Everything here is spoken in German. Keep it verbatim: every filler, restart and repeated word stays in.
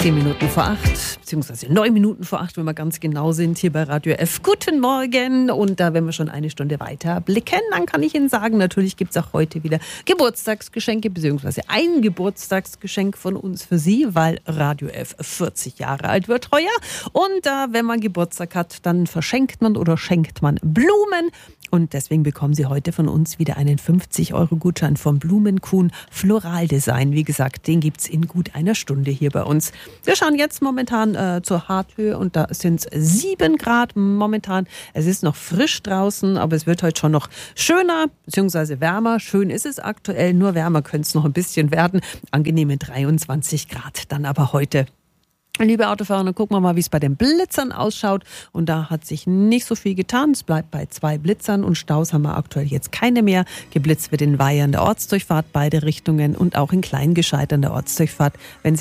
Zehn Minuten vor acht, beziehungsweise neun Minuten vor acht, wenn wir ganz genau sind, hier bei Radio F. Guten Morgen. Und da, wenn wir schon eine Stunde weiter blicken, dann kann ich Ihnen sagen, natürlich gibt es auch heute wieder Geburtstagsgeschenke, beziehungsweise ein Geburtstagsgeschenk von uns für Sie, weil Radio F vierzig Jahre alt wird heuer. Und äh, wenn man Geburtstag hat, dann verschenkt man oder schenkt man Blumen. Und deswegen bekommen Sie heute von uns wieder einen fünfzig Euro Gutschein vom Blumenkuhn Floraldesign. Wie gesagt, den gibt's in gut einer Stunde hier bei uns. Wir schauen jetzt momentan äh, zur Harthöhe und da sind es sieben Grad momentan. Es ist noch frisch draußen, aber es wird heute schon noch schöner bzw. wärmer. Schön ist es aktuell, nur wärmer könnte es noch ein bisschen werden. Angenehme dreiundzwanzig Grad dann aber heute. Liebe Autofahrer, dann gucken wir mal, wie es bei den Blitzern ausschaut. Und da hat sich nicht so viel getan. Es bleibt bei zwei Blitzern und Staus haben wir aktuell jetzt keine mehr. Geblitzt wird in Weiher an der Ortsdurchfahrt, beide Richtungen und auch in Kleingescheit an der Ortsdurchfahrt. Wenn Sie